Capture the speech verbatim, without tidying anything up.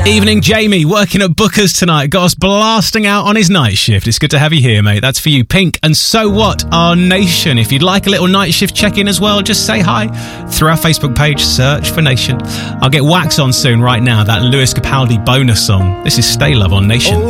Evening, Jamie, working at Booker's tonight. Got us blasting out on his night shift. It's good to have you here, mate. That's for you, Pink. And So What, our nation. If you'd like a little night shift check-in as well, just say hi. Through our Facebook page, search for Nation. I'll get Wax on soon right now, that Lewis Capaldi bonus song. This is Stay Love on Nation.